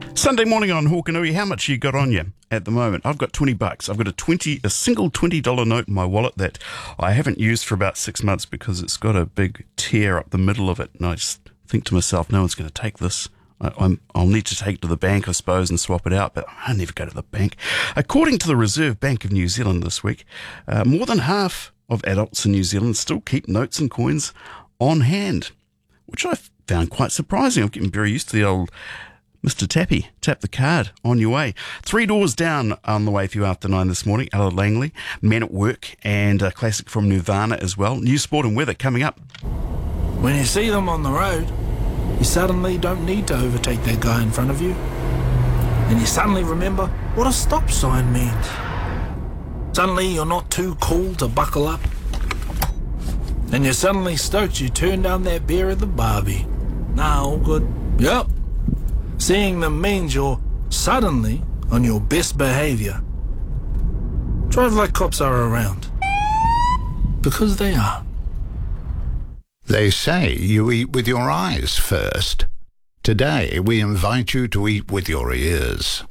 Sunday morning on Hawkanui, how much you got on you at the moment? I've got $20. I've got a single $20 note in my wallet that I haven't used for about 6 months because it's got a big tear up the middle of it. And I just think to myself, no one's going to take this. I'll need to take it to the bank, I suppose, and swap it out, but I never go to the bank. According to the Reserve Bank of New Zealand this week, more than half of adults in New Zealand still keep notes and coins on hand, which I found quite surprising. I'm getting very used to the old Mr. Tappy, tap the card on your way. 3 doors down on the way for you after 9 this morning. Ella Langley, Men at Work, and a classic from Nirvana as well. News, sport and weather coming up. When you see them on the road, you suddenly don't need to overtake that guy in front of you. And you suddenly remember what a stop sign means. Suddenly you're not too cool to buckle up. And you're suddenly stoked you turned down that beer at the Barbie. Nah, all good. Yep. Seeing them means you're suddenly on your best behaviour. Drive like cops are around. Because they are. They say you eat with your eyes first. Today, we invite you to eat with your ears.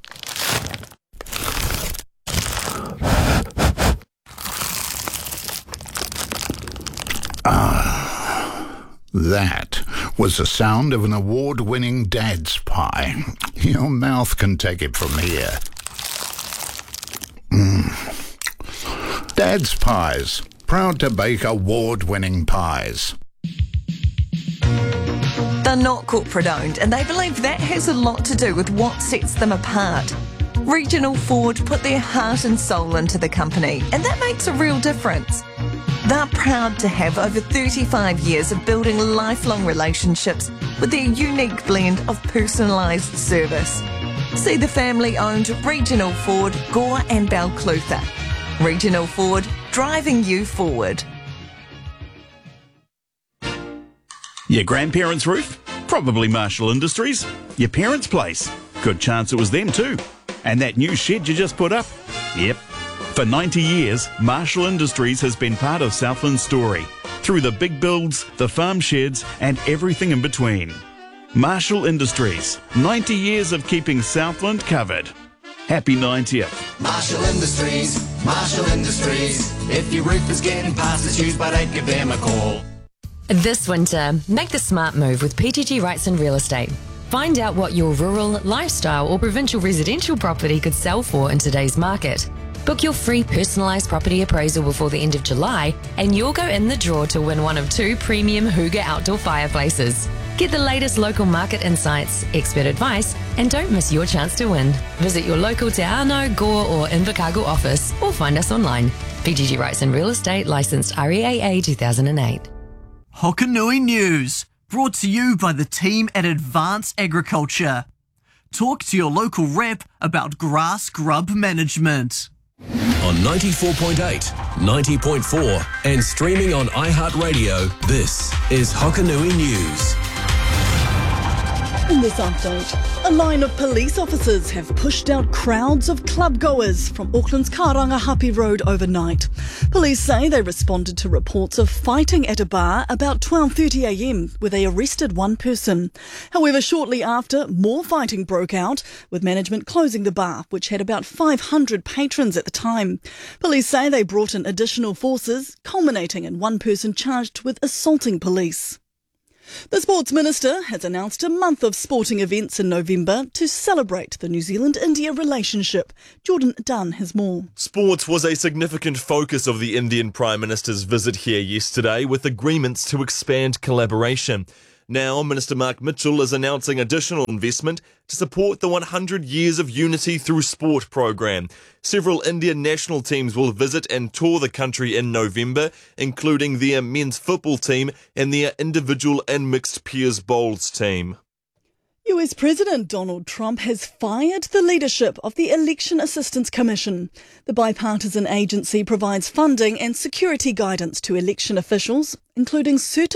That was the sound of an award-winning Dad's Pie. Your mouth can take it from here. Dad's Pies, proud to bake award-winning pies. They're not corporate-owned, and they believe that has a lot to do with what sets them apart. Regional Ford put their heart and soul into the company, and that makes a real difference. They're proud to have over 35 years of building lifelong relationships with their unique blend of personalised service. See the family-owned Regional Ford, Gore and Balclutha. Regional Ford, driving you forward. Your grandparents' roof? Probably Marshall Industries. Your parents' place? Good chance it was them too. And that new shed you just put up? Yep. For 90 years, Marshall Industries has been part of Southland's story, through the big builds, the farm sheds, and everything in between. Marshall Industries, 90 years of keeping Southland covered. Happy 90th. Marshall Industries, Marshall Industries. If your roof is getting past its use by date, give them a call. This winter, make the smart move with PGG Wrightson Real Estate. Find out what your rural, lifestyle or provincial residential property could sell for in today's market. Book your free personalised property appraisal before the end of July and you'll go in the draw to win one of 2 premium Hooga outdoor fireplaces. Get the latest local market insights, expert advice, and don't miss your chance to win. Visit your local Te Anau, Gore or Invercargill office or find us online. PGG Wrightson Real Estate, licensed REAA 2008. Hokanui News, brought to you by the team at Advanced Agriculture. Talk to your local rep about grass grub management. On 94.8, 90.4 and streaming on iHeartRadio, this is Hokanui News. In this update, a line of police officers have pushed out crowds of club-goers from Auckland's Karangahape Road overnight. Police say they responded to reports of fighting at a bar about 12:30am, where they arrested one person. However, shortly after, more fighting broke out, with management closing the bar, which had about 500 patrons at the time. Police say they brought in additional forces, culminating in one person charged with assaulting police. The Sports Minister has announced a month of sporting events in November to celebrate the New Zealand-India relationship. Jordan Dunn has more. Sports was a significant focus of the Indian Prime Minister's visit here yesterday, with agreements to expand collaboration. Now, Minister Mark Mitchell is announcing additional investment to support the 100 Years of Unity Through Sport program. Several Indian national teams will visit and tour the country in November, including their men's football team and their individual and mixed pairs bowls team. US President Donald Trump has fired the leadership of the Election Assistance Commission. The bipartisan agency provides funding and security guidance to election officials, including certain